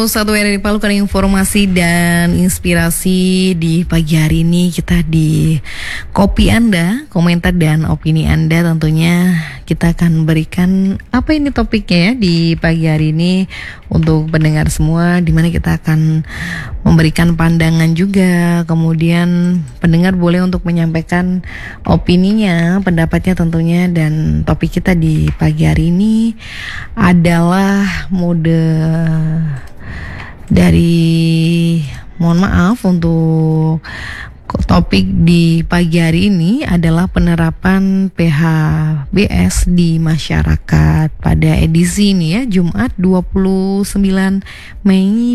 101 RRI Palu, karena informasi dan inspirasi di pagi hari ini kita di kopi Anda, komentar dan opini Anda tentunya kita akan berikan apa ini topiknya ya di pagi hari ini untuk pendengar semua, di mana kita akan memberikan pandangan juga, kemudian pendengar boleh untuk menyampaikan opininya, pendapatnya tentunya. Dan topik kita di pagi hari ini adalah mode dari, mohon maaf untuk topik di pagi hari ini adalah penerapan PHBS di masyarakat pada edisi ini ya, Jumat 29 Mei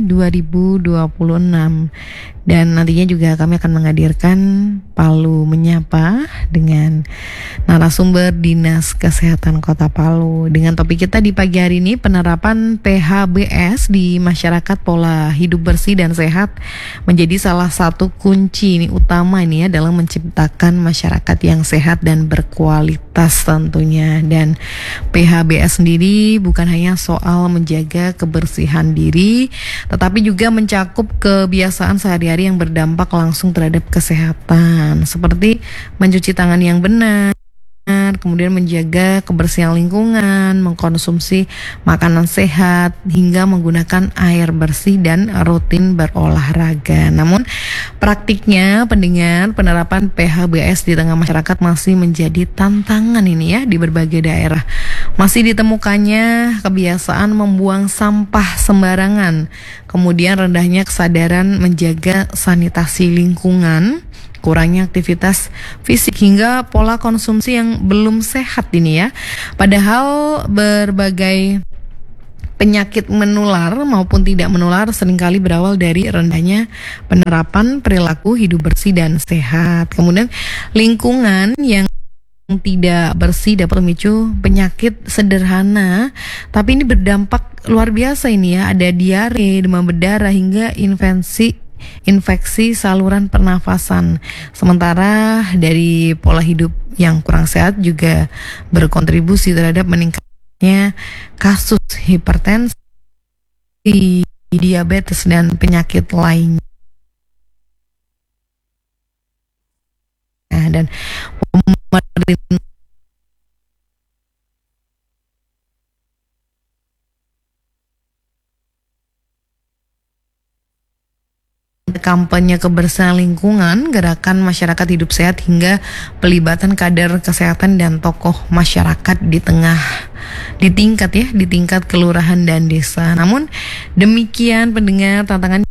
2026. Dan nantinya juga kami akan menghadirkan Palu Menyapa dengan narasumber Dinas Kesehatan Kota Palu. Dengan topik kita di pagi hari ini, penerapan PHBS di masyarakat, pola hidup bersih dan sehat menjadi salah satu kunci ini utama ini ya dalam menciptakan masyarakat yang sehat dan berkualitas tentunya. Dan PHBS sendiri bukan hanya soal menjaga kebersihan diri, tetapi juga mencakup kebiasaan sehari-hari yang berdampak langsung terhadap kesehatan, seperti mencuci tangan yang benar, kemudian menjaga kebersihan lingkungan, mengkonsumsi makanan sehat, hingga menggunakan air bersih dan rutin berolahraga. Namun praktiknya pendengar, penerapan PHBS di tengah masyarakat masih menjadi tantangan ini ya di berbagai daerah. Masih ditemukannya kebiasaan membuang sampah sembarangan, kemudian rendahnya kesadaran menjaga sanitasi lingkungan, kurangnya aktivitas fisik, hingga pola konsumsi yang belum sehat ini ya. Padahal berbagai penyakit menular maupun tidak menular seringkali berawal dari rendahnya penerapan perilaku hidup bersih dan sehat. Kemudian lingkungan yang tidak bersih dapat memicu penyakit sederhana, tapi ini berdampak luar biasa ini ya. Ada diare, demam berdarah, hingga infeksi saluran pernafasan. Sementara dari pola hidup yang kurang sehat juga berkontribusi terhadap meningkatnya kasus hipertensi, diabetes, dan penyakit lainnya. Dan pemerintah kampanye kebersihan lingkungan, gerakan masyarakat hidup sehat, hingga pelibatan kader kesehatan dan tokoh masyarakat di tingkat kelurahan dan desa. Namun demikian pendengar, tantangan